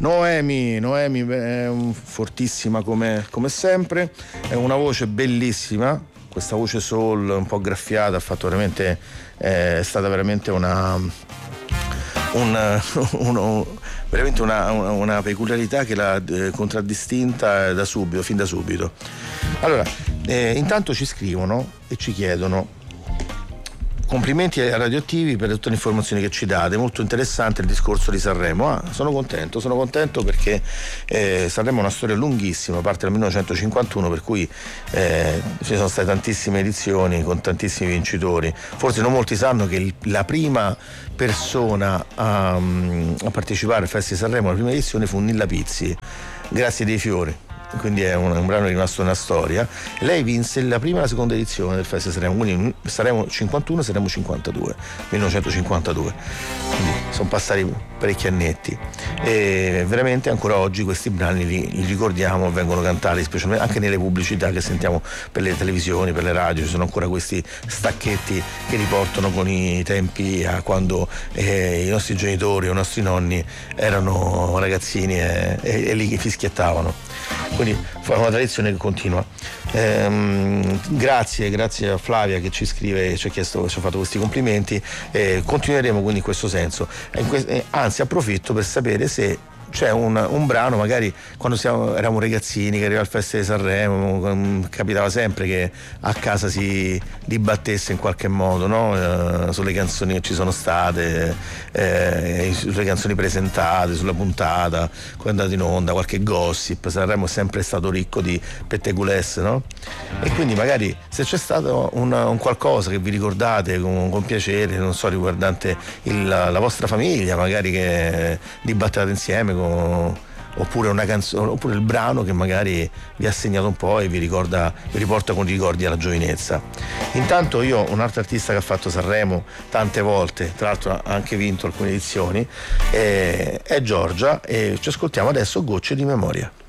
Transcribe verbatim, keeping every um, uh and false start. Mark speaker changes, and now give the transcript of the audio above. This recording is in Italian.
Speaker 1: Noemi, Noemi è fortissima come, come sempre, è una voce bellissima, questa voce soul un po' graffiata, ha fatto veramente, è stata veramente una, un, uno, veramente una, una peculiarità che l'ha contraddistinta da subito, fin da subito. Allora, eh, intanto ci scrivono e ci chiedono: complimenti ai radioattivi per tutte le informazioni che ci date, molto interessante il discorso di Sanremo. Ah, sono contento, sono contento perché eh, Sanremo è una storia lunghissima, parte dal millenovecentocinquantuno, per cui eh, ci sono state tantissime edizioni con tantissimi vincitori. Forse non molti sanno che il, la prima persona a, a partecipare al Festival di Sanremo, la prima edizione, fu Nilla Pizzi, Grazie dei fiori. Quindi è un, un brano rimasto nella storia. Lei vinse la prima e la seconda edizione del Festival Sanremo, quindi saremo cinquantuno, saremo cinquantadue, millenovecentocinquantadue, quindi sono passati parecchi annetti e veramente ancora oggi questi brani li, li ricordiamo, vengono cantati specialmente anche nelle pubblicità che sentiamo per le televisioni, per le radio. Ci sono ancora questi stacchetti che riportano con i tempi a quando eh, i nostri genitori o i nostri nonni erano ragazzini e, e, e lì che fischiettavano. Quindi fa una tradizione che continua. Ehm, grazie, grazie a Flavia che ci scrive, ci ha chiesto, ci ha fatto questi complimenti. Eh, continueremo quindi in questo senso. In que- eh, anzi, approfitto per sapere se c'è un, un brano, magari quando siamo, eravamo ragazzini, che arriva al Festival di Sanremo, capitava sempre che a casa si dibattesse in qualche modo, no? Eh, sulle canzoni che ci sono state, eh, sulle canzoni presentate, sulla puntata, come è andato in onda, qualche gossip. Sanremo è sempre stato ricco di pettegolesse, no? E quindi magari se c'è stato un, un qualcosa che vi ricordate con, con piacere, non so, riguardante il, la vostra famiglia, magari che dibattete insieme, con oppure una canzone, oppure il brano che magari vi ha segnato un po' e vi ricorda, vi riporta con ricordi alla giovinezza. Intanto io, un altro artista che ha fatto Sanremo tante volte, tra l'altro ha anche vinto alcune edizioni, è, è Giorgia, e ci ascoltiamo adesso Gocce di memoria.